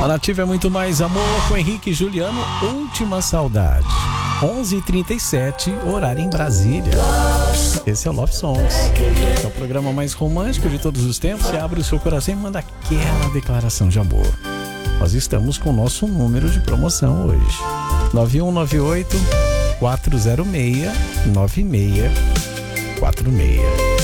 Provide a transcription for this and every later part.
A Nativa é muito mais amor com Henrique e Juliano, Última Saudade. 11h37, horário em Brasília. Esse é o Love Songs. É o programa mais romântico de todos os tempos. Você abre o seu coração e manda aquela declaração de amor. Nós estamos com o nosso número de promoção hoje. 9198-406-9646.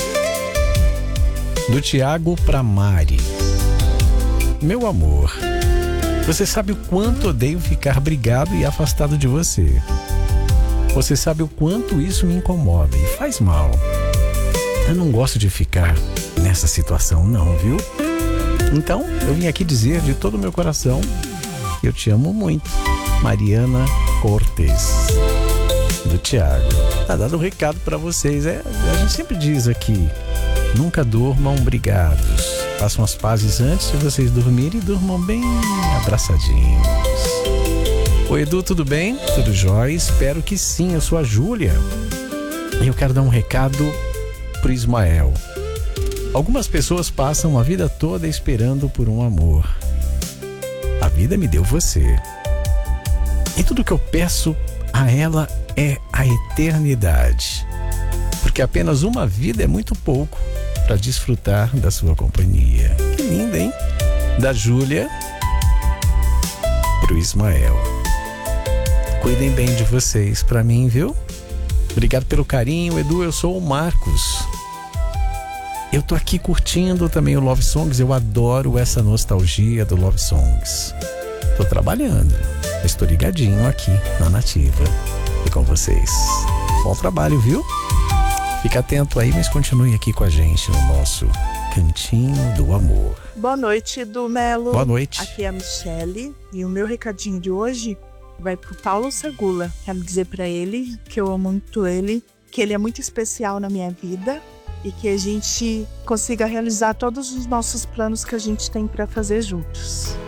Do Tiago pra Mari. Meu amor, você sabe o quanto odeio ficar brigado e afastado de você. Você sabe o quanto isso me incomoda e faz mal. Eu não gosto de ficar nessa situação não, viu? Então, eu vim aqui dizer de todo o meu coração que eu te amo muito. Mariana Cortes, do Tiago. Tá dado um recado pra vocês. A gente sempre diz aqui, nunca durmam brigados. Façam as pazes antes de vocês dormirem e durmam bem abraçadinhos. Oi, Edu, tudo bem? Tudo jóia? Espero que sim. Eu sou a Júlia. E eu quero dar um recado pro Ismael. Algumas pessoas passam a vida toda esperando por um amor. A vida me deu você. E tudo que eu peço a ela é a eternidade. Porque apenas uma vida é muito pouco para desfrutar da sua companhia. Que linda, hein? Da Júlia pro Ismael. Cuidem bem de vocês pra mim, viu? Obrigado pelo carinho, Edu. Eu sou o Marcos. Eu tô aqui curtindo também o Love Songs. Eu adoro essa nostalgia do Love Songs. Tô trabalhando, mas tô ligadinho aqui na Nativa e com vocês. Bom trabalho, viu? Fica atento aí, mas continue aqui com a gente no nosso Cantinho do Amor. Boa noite, Edu Melo. Boa noite. Aqui é a Michele e o meu recadinho de hoje vai pro Paulo Segula. Quero dizer pra ele que eu amo muito ele, que ele é muito especial na minha vida e que a gente consiga realizar todos os nossos planos que a gente tem pra fazer juntos.